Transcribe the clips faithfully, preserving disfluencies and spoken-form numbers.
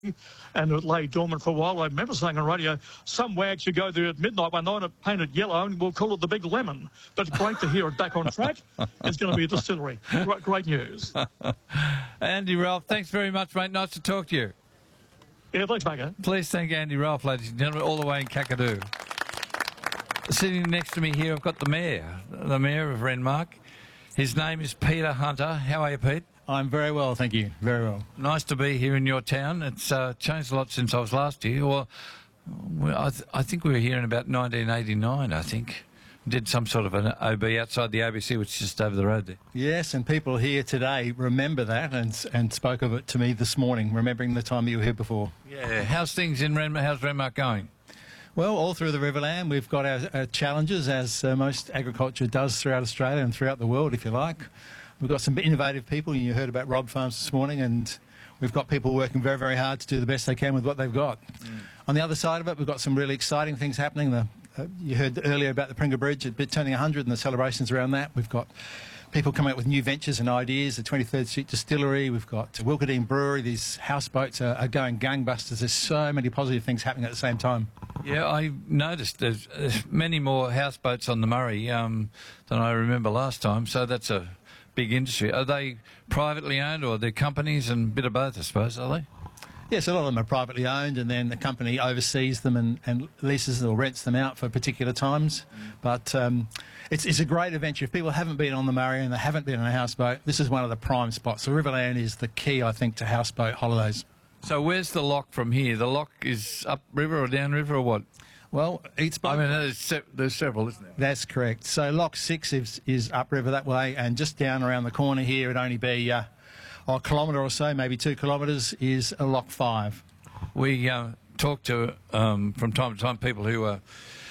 and it lay dormant for a while. I remember saying on radio, some wags should go there at midnight one night and paint it yellow and we'll call it the Big Lemon. But it's great to hear it back on track. It's going to be a distillery. Great, great news. Andy Ralph, thanks very much, mate. Nice to talk to you. Yeah, thanks, Macca. Please thank Andy Ralph, ladies and gentlemen, all the way in Kakadu. Sitting next to me here, I've got the Mayor, the Mayor of Renmark. His name is Peter Hunter. How are you, Pete? I'm very well, thank you. Very well. Nice to be here in your town. It's uh, changed a lot since I was last here. Well, well I, th I think we were here in about nineteen eighty-nine, I think. Did some sort of an O B outside the A B C, which is just over the road there. Yes, and people here today remember that and and spoke of it to me this morning, remembering the time you were here before. Yeah. How's things in Renmark? How's Renmark going? Well, all through the Riverland, we've got our, our challenges, as uh, most agriculture does throughout Australia and throughout the world, if you like. We've got some innovative people. You heard about Rob Farms this morning, and we've got people working very, very hard to do the best they can with what they've got. Mm. On the other side of it, we've got some really exciting things happening. The, uh, you heard earlier about the Pringa Bridge, a bit turning one hundred and the celebrations around that. We've got people coming up with new ventures and ideas, the twenty-third Street Distillery, we've got Wilkadine Brewery. These houseboats are, are going gangbusters. There's so many positive things happening at the same time. Yeah, I noticed there's, there's many more houseboats on the Murray um, than I remember last time, so that's a big industry. Are they privately owned, or are they companies, and a bit of both, I suppose, are they? Yes, a lot of them are privately owned, and then the company oversees them and, and leases or rents them out for particular times. Mm. But um, it's, it's a great adventure. If people haven't been on the Murray and they haven't been on a houseboat, this is one of the prime spots. The Riverland is the key, I think, to houseboat holidays. So where's the lock from here? The lock is upriver or downriver or what? Well, it's... I mean, there's, se there's several, isn't there? That's correct. So Lock six is, is upriver that way, and just down around the corner here, it'd only be uh, oh, a kilometre or so, maybe two kilometres, is a Lock five. We uh, talk to, um, from time to time, people who are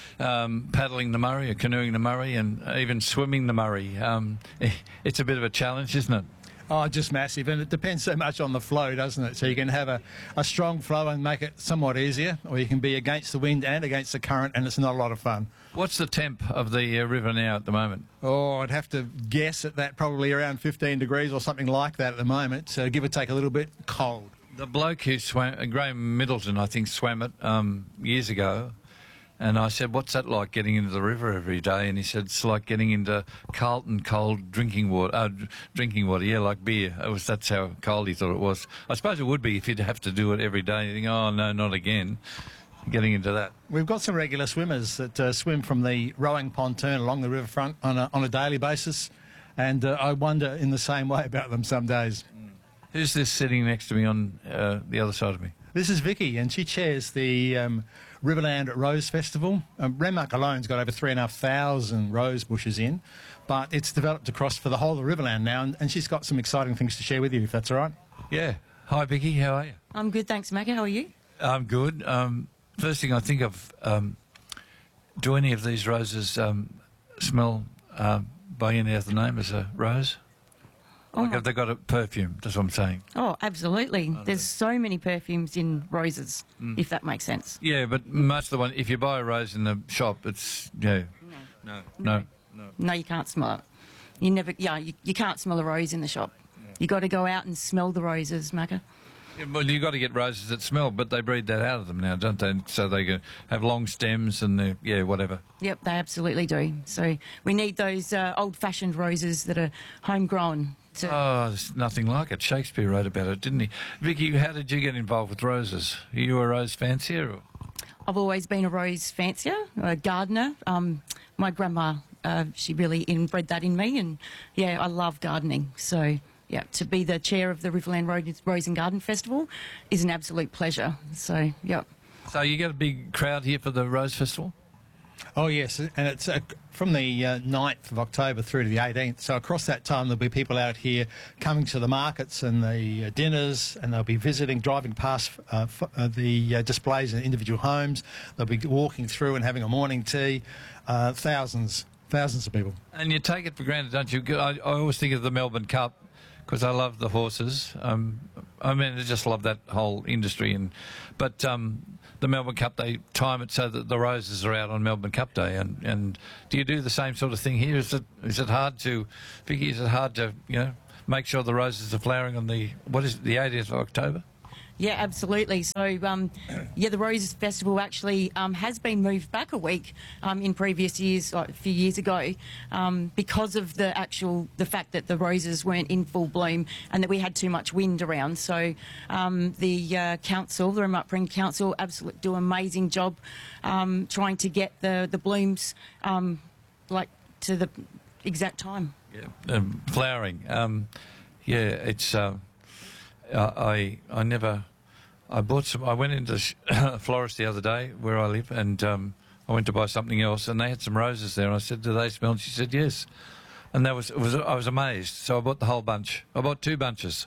um, paddling the Murray or canoeing the Murray and even swimming the Murray. Um, it's a bit of a challenge, isn't it? Oh, just massive, and it depends so much on the flow, doesn't it? So you can have a, a strong flow and make it somewhat easier, or you can be against the wind and against the current, and it's not a lot of fun. What's the temp of the uh, river now at the moment? Oh, I'd have to guess at that, probably around fifteen degrees or something like that at the moment, so give or take a little bit cold. The bloke who swam, uh, Graham Middleton, I think, swam it um, years ago. And I said, what's that like, getting into the river every day? And he said, it's like getting into Carlton cold drinking water. Uh, drinking water, yeah, like beer. It was, that's how cold he thought it was. I suppose it would be if you'd have to do it every day. You think, oh, no, not again. Getting into that. We've got some regular swimmers that uh, swim from the rowing pontoon along the riverfront on a, on a daily basis. And uh, I wonder in the same way about them some days. Mm. Who's this sitting next to me on uh, the other side of me? This is Vicky, and she chairs the um, Riverland Rose Festival. Um, Renmark alone's got over three and a half thousand rose bushes in, but it's developed across for the whole of the Riverland now, and, and she's got some exciting things to share with you, if that's all right. Yeah. Hi, Vicky. How are you? I'm good, thanks, Macca. How are you? I'm good. Um, first thing I think of, um, do any of these roses um, smell um, by any other name as a rose? Oh, like have they got a perfume? That's what I'm saying. Oh, absolutely. There's so many perfumes in roses, mm. if that makes sense. Yeah, but most of the one, if you buy a rose in the shop, it's, yeah. No. No. No. No, no you can't smell it. You never, yeah, you, you can't smell a rose in the shop. Yeah. You got to go out and smell the roses, Macca. Yeah, well, you've got to get roses that smell, but they breed that out of them now, don't they? So they can have long stems and, yeah, whatever. Yep, they absolutely do. So we need those uh, old-fashioned roses that are homegrown. To oh, there's nothing like it. Shakespeare wrote about it, didn't he? Vicky, how did you get involved with roses? Are you a rose fancier? Or? I've always been a rose fancier, a gardener. Um, my grandma, uh, she really inbred that in me, and, yeah, I love gardening. So, yeah, to be the chair of the Riverland Rose and Garden Festival is an absolute pleasure. So, yeah. So you get a big crowd here for the Rose Festival? Oh, yes, and it's uh, from the uh, ninth of October through to the eighteenth. So across that time, there'll be people out here coming to the markets and the uh, dinners, and they'll be visiting, driving past uh, f uh, the uh, displays in individual homes. They'll be walking through and having a morning tea. Uh, thousands, thousands of people. And you take it for granted, don't you? I, I always think of the Melbourne Cup, because I love the horses. Um, I mean, I just love that whole industry. And but um, the Melbourne Cup, they time it so that the roses are out on Melbourne Cup Day. And, and do you do the same sort of thing here? Is it is it hard to, Vicky? Is it hard to you know make sure the roses are flowering on the what is it, the eighteenth of October? Yeah, absolutely. So, um, yeah, the Roses Festival actually um, has been moved back a week um, in previous years, like a few years ago, um, because of the actual the fact that the roses weren't in full bloom and that we had too much wind around. So, um, the uh, council, the Remote Print Council, absolutely do an amazing job um, trying to get the the blooms um, like to the exact time. Yeah, um, flowering. Um, yeah, it's. Uh, I I never. I bought some. I went into a florist the other day where I live, and um, I went to buy something else, and they had some roses there. And I said, "Do they smell?" And she said, "Yes." And that was, it was. I was amazed. So I bought the whole bunch. I bought two bunches,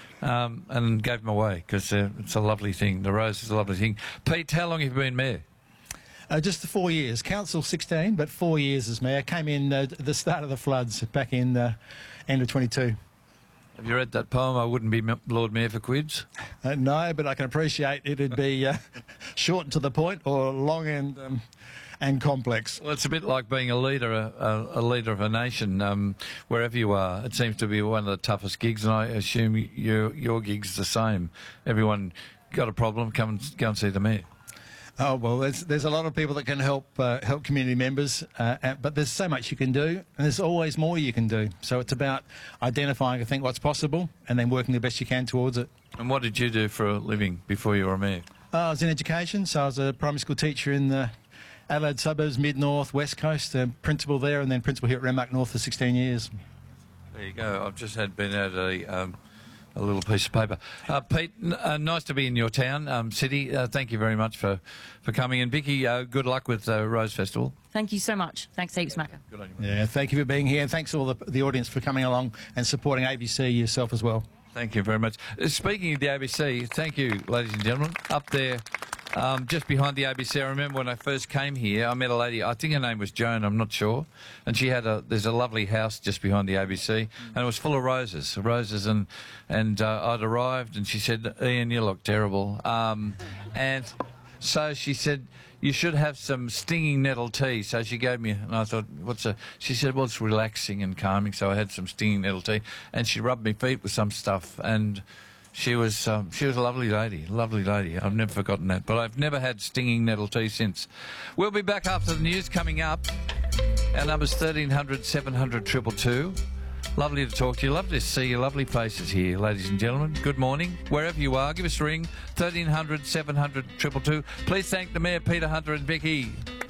um, and gave them away because uh, it's a lovely thing. The rose is a lovely thing. Pete, how long have you been mayor? Uh, just the four years. Council sixteen, but four years as mayor. Came in uh, at the start of the floods back in uh, end of twenty-two. Have you read that poem, I Wouldn't Be Lord Mayor for Quids? Uh, no, but I can appreciate it'd be uh, short and to the point, or long and um, and complex. Well, it's a bit like being a leader, a, a leader of a nation, um, wherever you are. It seems to be one of the toughest gigs, and I assume your your gig's the same. Everyone got a problem, come and go and see the mayor. Oh well, there's there's a lot of people that can help uh, help community members, uh, but there's so much you can do, and there's always more you can do. So it's about identifying, I think, what's possible, and then working the best you can towards it. And what did you do for a living before you were a mayor? Uh, I was in education, so I was a primary school teacher in the Adelaide suburbs, mid north, west coast, uh, principal there, and then principal here at Renmark North for sixteen years. There you go. I've just had been out a. Um, A little piece of paper. Uh, Pete, n- uh, nice to be in your town, um, city. Uh, thank you very much for, for coming. And Vicky, uh, good luck with uh, Rose Festival. Thank you so much. Thanks heaps, Macca. Good on you. Yeah, thank you for being here, and thanks to all the, the audience for coming along and supporting A B C yourself as well. Thank you very much. Uh, speaking of the A B C, thank you, ladies and gentlemen. Up there, um, just behind the A B C, I remember when I first came here, I met a lady, I think her name was Joan, I'm not sure, and she had a, there's a lovely house just behind the A B C, and it was full of roses, roses, and and uh, I'd arrived, and she said, "Ian, you look terrible," um, and so she said, "You should have some stinging nettle tea." So she gave me, and I thought, what's a, she said, "Well, it's relaxing and calming," so I had some stinging nettle tea, and she rubbed my feet with some stuff, and she was um, she was a lovely lady, lovely lady. I've never forgotten that, but I've never had stinging nettle tea since. We'll be back after the news coming up. Our number's thirteen hundred, seven hundred, two two two. Lovely to talk to you. Lovely to see your lovely faces here, ladies and gentlemen. Good morning. Wherever you are, give us a ring, thirteen hundred, seven hundred, two two two. Please thank the Mayor, Peter Hunter and Vicky.